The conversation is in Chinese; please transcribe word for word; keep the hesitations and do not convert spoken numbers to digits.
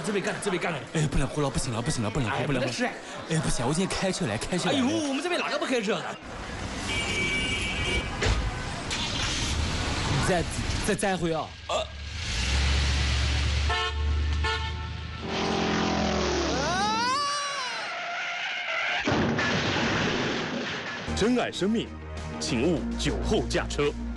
啊，这边干了，这边干了。 哎，不能喝了，不行了，不行了，不能喝，不能喝。哎，不行，我今天开车来，开车来。 哎呦，我们这边哪个不开车的？ 再再再回啊！呃。 珍爱生命，请勿酒后驾车。